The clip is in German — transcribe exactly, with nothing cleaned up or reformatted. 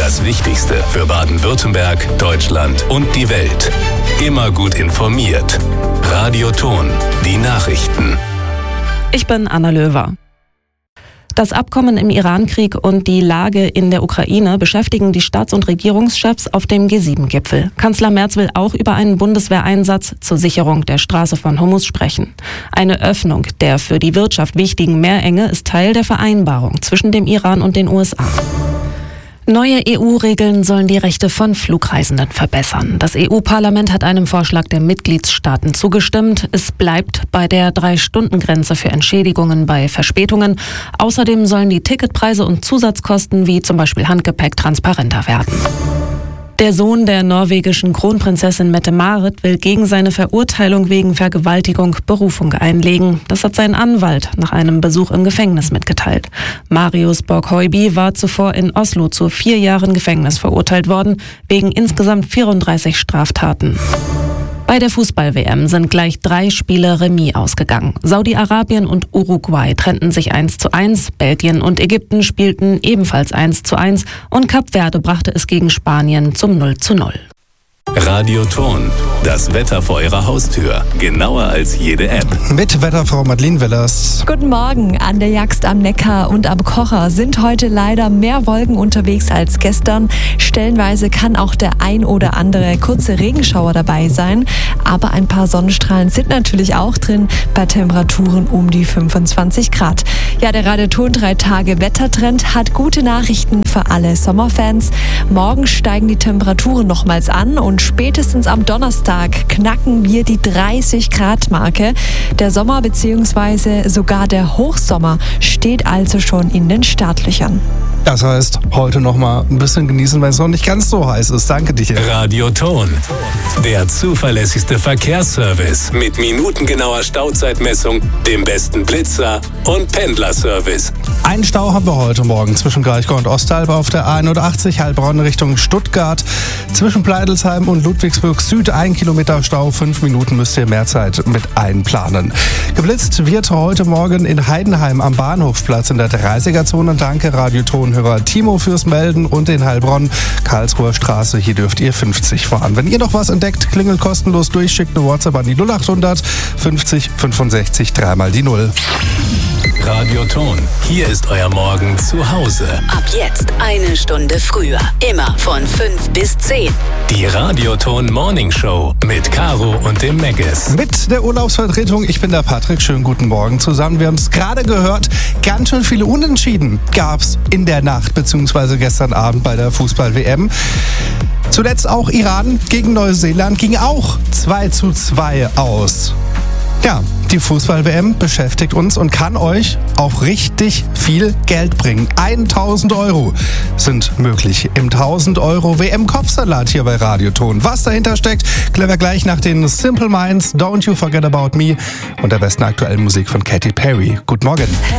Das Wichtigste für Baden-Württemberg, Deutschland und die Welt. Immer gut informiert. Radio Ton, die Nachrichten. Ich bin Anna Löwer. Das Abkommen im Iran-Krieg und die Lage in der Ukraine beschäftigen die Staats- und Regierungschefs auf dem G sieben Gipfel. Kanzler Merz will auch über einen Bundeswehreinsatz zur Sicherung der Straße von Hormuz sprechen. Eine Öffnung der für die Wirtschaft wichtigen Meerenge ist Teil der Vereinbarung zwischen dem Iran und den U S A. Neue E U-Regeln sollen die Rechte von Flugreisenden verbessern. Das E U-Parlament hat einem Vorschlag der Mitgliedstaaten zugestimmt. Es bleibt bei der Drei-Stunden-Grenze für Entschädigungen bei Verspätungen. Außerdem sollen die Ticketpreise und Zusatzkosten wie zum Beispiel Handgepäck transparenter werden. Der Sohn der norwegischen Kronprinzessin Mette-Marit will gegen seine Verurteilung wegen Vergewaltigung Berufung einlegen. Das hat sein Anwalt nach einem Besuch im Gefängnis mitgeteilt. Marius Borg-Høiby war zuvor in Oslo zu vier Jahren Gefängnis verurteilt worden, wegen insgesamt vierunddreißig Straftaten. Bei der Fußball-W M sind gleich drei Spiele Remis ausgegangen. Saudi-Arabien und Uruguay trennten sich eins zu eins, Belgien und Ägypten spielten ebenfalls eins zu eins und Kap Verde brachte es gegen Spanien zum null zu null. Radio Ton, das Wetter vor Ihrer Haustür. Genauer als jede App. Mit Wetterfrau Madeleine Wellers. Guten Morgen. An der Jagst am Neckar und am Kocher sind heute leider mehr Wolken unterwegs als gestern. Stellenweise kann auch der ein oder andere kurze Regenschauer dabei sein. Aber ein paar Sonnenstrahlen sind natürlich auch drin bei Temperaturen um die fünfundzwanzig Grad. Ja, der Radio Ton drei Tage Wettertrend hat gute Nachrichten für alle Sommerfans. Morgen steigen die Temperaturen nochmals an und spätestens am Donnerstag knacken wir die dreißig Grad Marke. Der Sommer bzw. sogar der Hochsommer steht also schon in den Startlöchern. Das heißt, heute noch mal ein bisschen genießen, wenn es noch nicht ganz so heiß ist. Danke dir. Radio Ton, der zuverlässigste Verkehrsservice mit minutengenauer Stauzeitmessung, dem besten Blitzer und Pendlerservice. Einen Stau haben wir heute Morgen zwischen Kraichgau und Ostalb auf der A einundachtzig Heilbronn Richtung Stuttgart. Zwischen Pleidelsheim und Ludwigsburg Süd ein Kilometer Stau. Fünf Minuten müsst ihr mehr Zeit mit einplanen. Geblitzt wird heute Morgen in Heidenheim am Bahnhofplatz in der dreißiger-Zone. Danke Radio Ton Hörer Timo fürs Melden und in Heilbronn, Karlsruher Straße, hier dürft ihr fünfzig fahren. Wenn ihr noch was entdeckt, klingelt kostenlos durch, schickt eine WhatsApp an die null achthundert fünfzig fünfundsechzig dreimal die Null. Radio Ton, hier ist euer Morgen zu Hause. Ab jetzt eine Stunde früher, immer von fünf bis zehn. Die Radio Ton Morning Show mit Caro und dem Megges. Mit der Urlaubsvertretung, ich bin der Patrick, schönen guten Morgen zusammen. Wir haben es gerade gehört, ganz schön viele Unentschieden gab es in der Nacht bzw. gestern Abend bei der Fußball-W M. Zuletzt auch Iran gegen Neuseeland ging auch zwei zu zwei aus. Ja, die Fußball-W M beschäftigt uns und kann euch auch richtig viel Geld bringen. tausend Euro sind möglich im tausend Euro W M-Kopfsalat hier bei Radio Ton. Was dahinter steckt, klären wir gleich nach den Simple Minds, Don't You Forget About Me und der besten aktuellen Musik von Katy Perry. Guten Morgen.